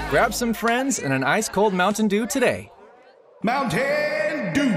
Grab some friends and an ice-cold Mountain Dew today. Mountain Dew.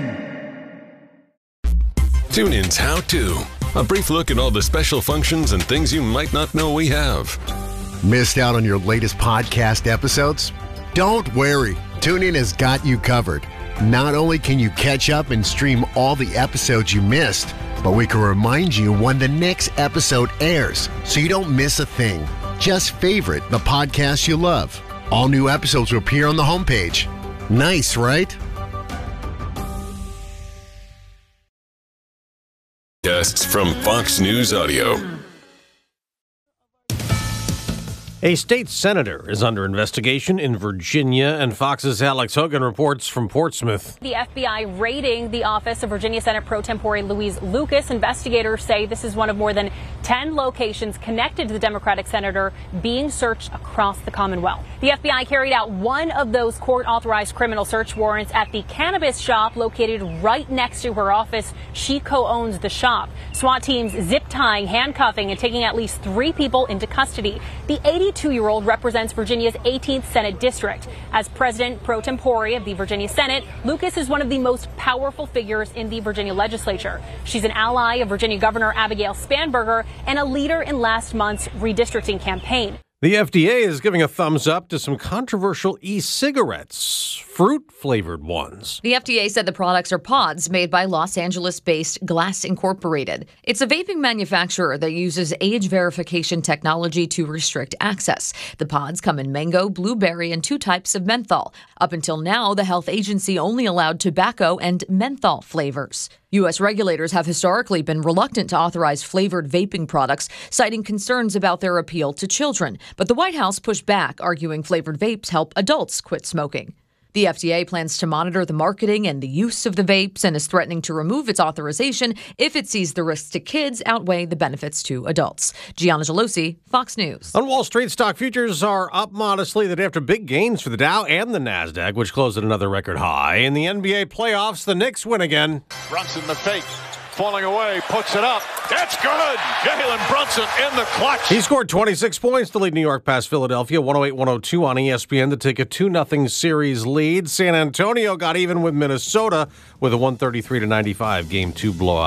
TuneIn's How To. A brief look at all the special functions and things you might not know we have. Missed out on your latest podcast episodes? Don't worry. TuneIn has got you covered. Not only can you catch up and stream all the episodes you missed, but we can remind you when the next episode airs so you don't miss a thing. Just favorite the podcast you love. All new episodes will appear on the homepage. Nice, right? Guests from Fox News Audio. A state senator is under investigation in Virginia, and Fox's Alex Hogan reports from Portsmouth. The FBI raiding the office of Virginia Senate Pro Tempore Louise Lucas. Investigators say this is one of more than 10 locations connected to the Democratic senator being searched across the Commonwealth. The FBI carried out one of those court-authorized criminal search warrants at the cannabis shop located right next to her office. She co-owns the shop. SWAT teams zip-tying, handcuffing, and taking at least 3 people into custody. The 82-year-old represents Virginia's 18th Senate District. As President Pro Tempore of the Virginia Senate, Lucas is one of the most powerful figures in the Virginia legislature. She's an ally of Virginia Governor Abigail Spanberger and a leader in last month's redistricting campaign. The FDA is giving a thumbs up to some controversial e-cigarettes, fruit-flavored ones. The FDA said the products are pods made by Los Angeles-based Glass Incorporated. It's a vaping manufacturer that uses age verification technology to restrict access. The pods come in mango, blueberry, and 2 types of menthol. Up until now, the health agency only allowed tobacco and menthol flavors. U.S. regulators have historically been reluctant to authorize flavored vaping products, citing concerns about their appeal to children. But the White House pushed back, arguing flavored vapes help adults quit smoking. The FDA plans to monitor the marketing and the use of the vapes and is threatening to remove its authorization if it sees the risks to kids outweigh the benefits to adults. Gianna Gelosi, Fox News. On Wall Street, stock futures are up modestly the day after big gains for the Dow and the NASDAQ, which closed at another record high. In the NBA playoffs, the Knicks win again. Brunson the fake. Falling away, puts it up. That's good. Jalen Brunson in the clutch. He scored 26 points to lead New York past Philadelphia, 108-102 on ESPN to take a 2-0 series lead. San Antonio got even with Minnesota with a 133-95 Game 2 blowout.